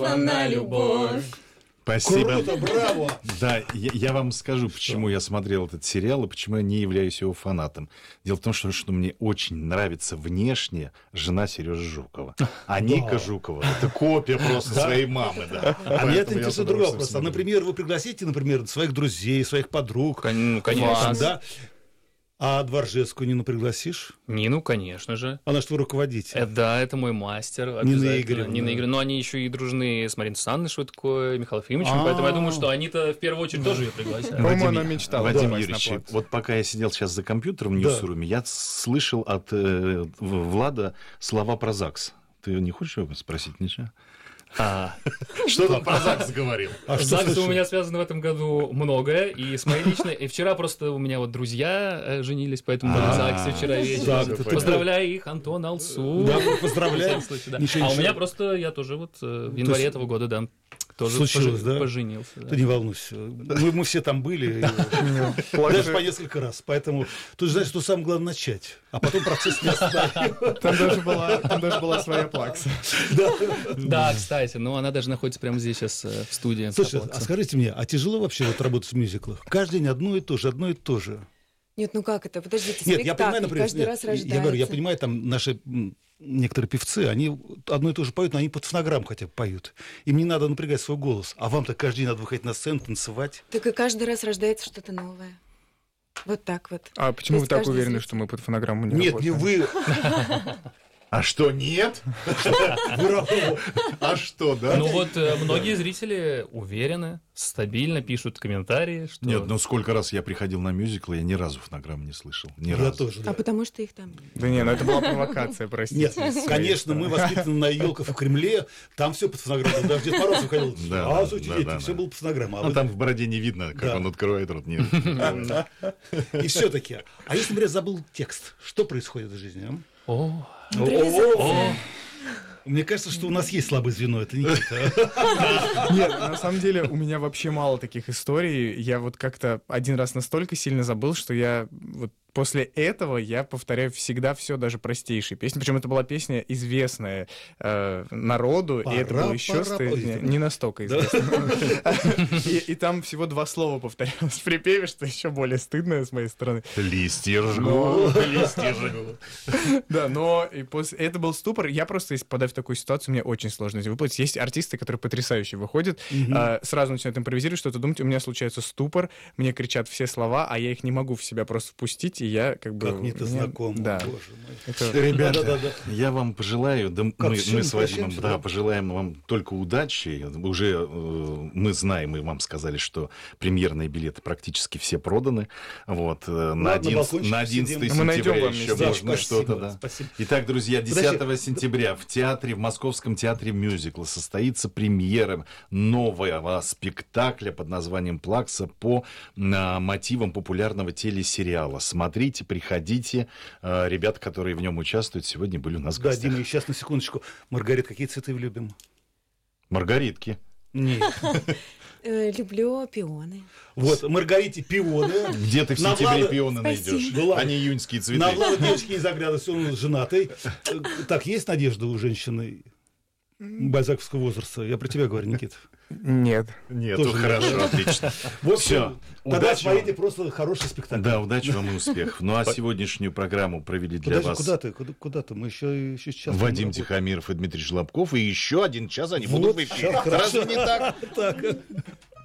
на любовь. Спасибо. Круто, браво! Да, я вам скажу, почему я смотрел этот сериал и почему я не являюсь его фанатом. Дело в том, что мне очень нравится внешне жена Сережи Жукова. А Ника Жукова — это копия просто своей мамы. Да. А меня это интересует другой вопрос. А, например, вы пригласите, например, своих друзей, своих подруг? Ну, конечно. Да. А Дворжецкую Нину пригласишь? Нину, конечно же. Она же твой руководитель. Да, это мой мастер. Нина Игоревна. Нина Игоревна. Но они еще и дружны с Мариной Санной Швыдко, Михаилом Ефимовичем, поэтому я думаю, что они-то в первую очередь тоже ее пригласят. По-моему, она мечтала. Вадим Юрьевич, вот пока я сидел сейчас за компьютером в Ньюсруме, я слышал от Влада слова про ЗАГС. Ты не хочешь его спросить, ничего? Что там про ЗАГС говорил? С ЗАГСом у меня связано в этом году многое, и с моей личной... И вчера просто у меня вот друзья женились, поэтому были в ЗАГСе вчера вечером. Поздравляю их, Антон, Алсу. Да, поздравляю. А у меня просто, я тоже вот в январе этого года, да, тоже поженился. Ты не волнуйся. Мы все там были. Даже по несколько раз. Поэтому ты же знаешь, что самое главное начать, а потом процесс не остановить. Там даже была своя плакса. Да, кстати, но она даже находится прямо здесь сейчас в студии. Слушай, а скажите мне, а тяжело вообще вот работать в мюзиклах? Каждый день одно и то же. Нет, ну как это? Подождите, Нет, я понимаю, например, каждый раз рождается. я говорю, я понимаю, там наши некоторые певцы, они одно и то же поют, но они под фонограмму хотя бы поют. Им не надо напрягать свой голос. А вам-то каждый день надо выходить на сцену, танцевать. Так и каждый раз рождается что-то новое. Вот так вот. А почему вы так уверены, что мы под фонограмму не работаем? Нет, не вы. А что, нет? А что, да? Ну вот многие зрители уверены, стабильно пишут комментарии, что... Нет, ну сколько раз я приходил на мюзиклы, я ни разу фонограмму не слышал. Ни разу. Я тоже, да. А потому что их там... Да не, ну это была провокация, простите. Нет, конечно, мы воспитаны на елках в Кремле, там все под фонограмму. Даже Дед Мороз выходил, все было под фонограмму. А там в бороде не видно, как он открывает рот. И все-таки, а если, например, забыл текст, что происходит в жизни? Мне кажется, что у нас есть слабое звено, это Никита. Нет, на самом деле у меня вообще мало таких историй. Я вот как-то один раз настолько сильно забыл, что я вот после этого я повторяю всегда все, даже простейшие песни. Причем это была песня известная народу, и это было еще не настолько известно. И там всего 2 слова повторялось в припеве, что еще более стыдно с моей стороны. Листья жгут, листья жгут. Да, но это был ступор. Я просто, если попадаю в такую ситуацию, мне очень сложно это выплатить. Есть артисты, которые потрясающе выходят, сразу начинают импровизировать, что-то думать. У меня случается ступор, мне кричат все слова, а я их не могу в себя просто впустить, и я как бы... Как мне это знакомо, да. Боже мой. Ребята, я вам пожелаю, да мы с Вадимом, да, пожелаем вам только удачи. Уже мы знаем, и вам сказали, что премьерные билеты практически все проданы. Вот, на 11 сентября еще можно что-то. Да. Итак, друзья, 10 сентября в Московском театре мюзикла состоится премьера нового спектакля под названием «Плакса» по мотивам популярного телесериала. Смотрите, приходите. Ребята, которые в нем участвуют, сегодня были у нас в гостях. Да, Дима, сейчас на секундочку. Маргарит, какие цветы любим? Маргаритки. Нет. Люблю пионы. Вот, Маргарите пионы. Где ты в сентябре пионы найдешь? А не июньские цветы. На Влада девочки из оглядываются, он женатый. Так, есть надежда у женщины бальзаковского возраста? Я про тебя говорю, Никита. Нет. Нет, тут хорошо, отлично. Вот все. Тогда смотрите, просто хороший спектакль. Да, удачи вам и успехов. Ну а сегодняшнюю программу провели для вас... Куда ты? Мы еще сейчас... Вадим Тихомиров и Дмитрий Жлобков. И еще 1 час они будут в эфире. Разве не так? Так.